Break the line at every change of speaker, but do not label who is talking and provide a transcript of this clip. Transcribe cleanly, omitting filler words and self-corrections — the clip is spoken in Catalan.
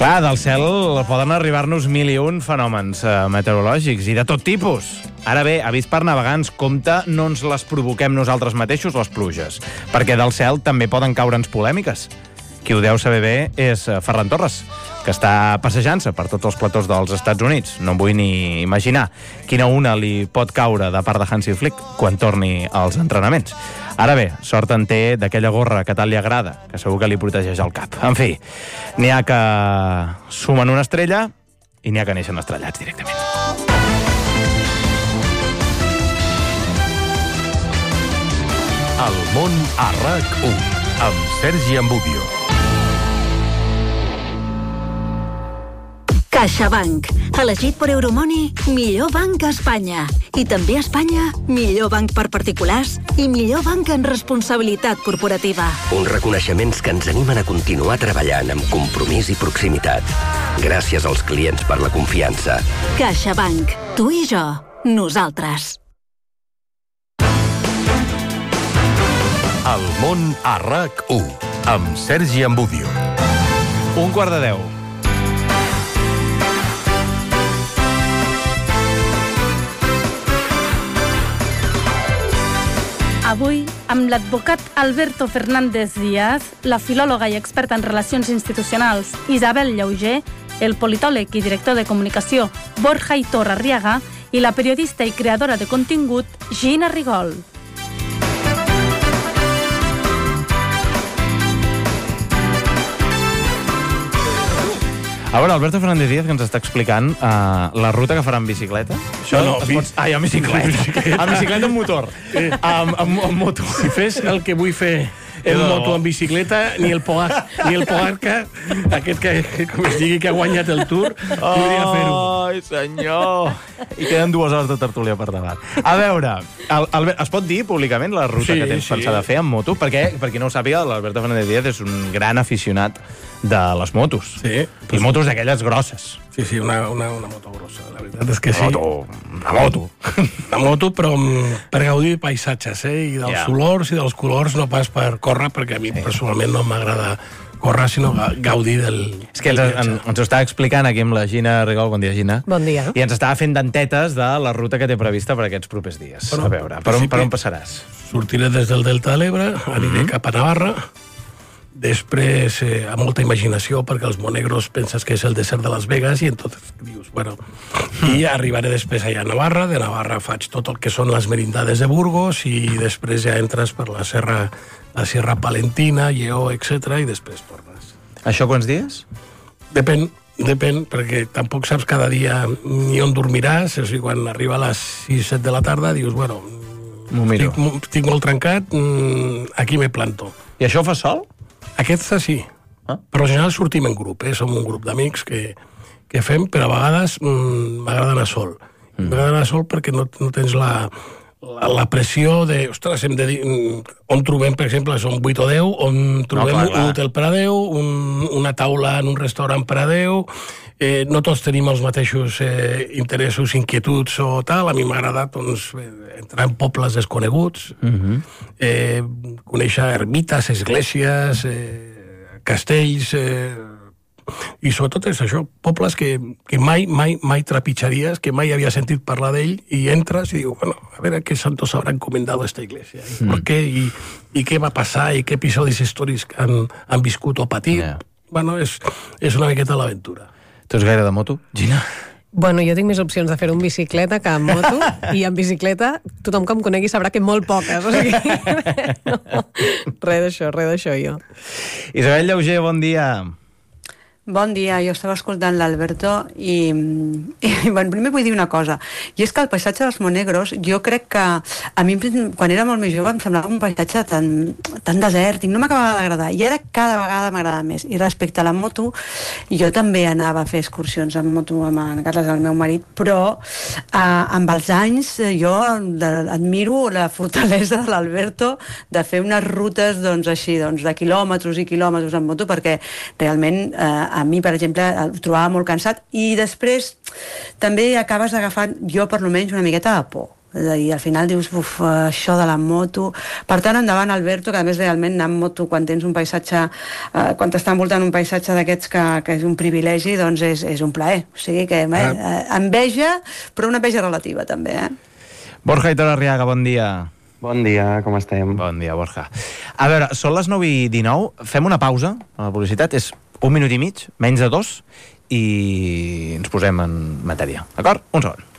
Clar, del cel poden arribar-nos 1.001 fenòmens meteorològics i de tot tipus. Ara bé, avís per navegants, compte, no ens les provoquem nosaltres mateixos, les pluges, perquè del cel també poden caure'ns polèmiques. Qui ho deu saber bé és Ferran Torres, que està passejant-se per tots els platós dels Estats Units. No em vull ni imaginar quina una li pot caure de part de Hansi Flick quan torni als entrenaments. Ara bé, sort en té d'aquella gorra que tant li agrada, que segur que li protegeix el cap. En fi, n'hi ha que sumen una estrella i n'hi ha que neixen estrellats directament.
El món a RAC1, amb Sergi Ambudio.
CaixaBank, elegit per Euromoney, millor banc a Espanya. I també a Espanya, millor banc per particulars i millor banc en responsabilitat corporativa.
Uns reconeixements que ens animen a continuar treballant amb compromís i proximitat. Gràcies als clients per la confiança.
CaixaBank, tu i jo, nosaltres.
El món a RAC1, amb Sergi Ambudio.
11:45.
Avui, amb l'advocat Alberto Fernández Díaz, la filòloga i experta en relacions institucionals Isabel Llauger, el politòleg i director de comunicació Borja Hitor Arriaga i la periodista i creadora de contingut Gina Rigol.
A veure, Alberto Fernández Díaz, que ens està explicant la ruta que farà en bicicleta.
Això no,
en bicicleta. En bicicleta amb motor. Amb moto.
Si fes el que vull fer en moto en bicicleta, ni el Pogacar, aquest que, com es digui, que ha guanyat el Tour, podria fer-ho.
Ai, senyor! I queden 2 hores de tertúlia per davant. A veure, Albert, es pot dir públicament la ruta que tens pensada fer en moto? Perquè, per qui no ho sàpiga, l'Alberto Fernández Díaz és un gran aficionat de les motos.
Sí.
I motos d'aquelles grosses.
Sí, una moto grossa, la veritat és que sí.
Una moto.
Una moto, però per gaudir de paisatges, i dels olors i dels colors, no pas per córrer, perquè a mi personalment no m'agrada córrer, sinó gaudir del...
És que ens ho està explicant aquí amb la Gina Rigol. Bon dia, Gina.
Bon dia.
I ens estava fent dentetes de la ruta que té prevista per aquests propers dies. A veure, per on passaràs?
Sortiré des del Delta de l'Ebre, aniré cap a Navarra. Després, amb molta imaginació, perquè els monegros penses que és el desert de Las Vegas, i entonces dius, bueno... I arribaré després allà a Navarra. De Navarra faig tot el que són les merindades de Burgos, i després ja entres per la Sierra Palentina, Lleó, etc., i després tornes.
Això quants dies?
Depèn, perquè tampoc saps cada dia ni on dormiràs. O sigui, quan arriba a les 6-7 de la tarda, dius, bueno, estic molt trencat, aquí me planto.
I això ho fas sol?
Aquesta sí, però en general sortim en grup, som un grup d'amics que fem, però a vegades m'agrada anar sol. M'agrada anar sol perquè no tens la pressió de, ostres, hem de dir, on trobem, per exemple, som 8 o 10, on trobem un hotel per a 10, una taula en un restaurant per a 10, no tots tenim els mateixos interessos, inquietuds o tal. A mi m'ha agradat entrar en pobles desconeguts, conèixer ermites, esglésies, castells, i sobretot és això, pobles que mai trepitjaries, que mai havia sentit parlar d'ell, i entres i dius, bueno, a veure qué santos habrá encomendado esta iglesia, i per què, i què va passar, i què episodis històrics han viscut o patit. Bueno, és una miqueta l'aventura.
Tu ets gaire de moto, Gina?
Bueno, jo tinc més opcions de fer-ho en bicicleta que en moto, i en bicicleta tothom que em conegui sabrà que molt poques, o sigui... No, res d'això jo.
Isabel Llauger, bon dia.
Bon dia, jo estava escoltant l'Alberto i bueno, primer vull dir una cosa, i és que el paisatge dels Monegros, jo crec que a mi quan era molt més jove em semblava un paisatge tan desèrtic, no m'acabava d'agradar, i ara cada vegada m'agrada més. I respecte a la moto, jo també anava a fer excursions amb moto amb en Carles, el meu marit, però amb els anys jo admiro la fortalesa de l'Alberto de fer unes rutes així, de quilòmetres i quilòmetres en moto, perquè realment a mi, per exemple, ho trobava molt cansat, i després també acabes agafant, jo per almenys, una miqueta de por. És a dir, al final dius, això de la moto... Per tant, endavant, Alberto, que a més realment anar amb moto quan tens un paisatge, quan t'està envoltant un paisatge d'aquests que és un privilegi, doncs és un plaer. O sigui que enveja, però una enveja relativa també,
Borja Aitor Arriaga, bon dia.
Bon dia, com estem?
Bon dia, Borja. A veure, són les 9:19, fem una pausa a la publicitat, és 1 minut i mig, menys de 2, i ens posem en matèria, d'acord? Un segon.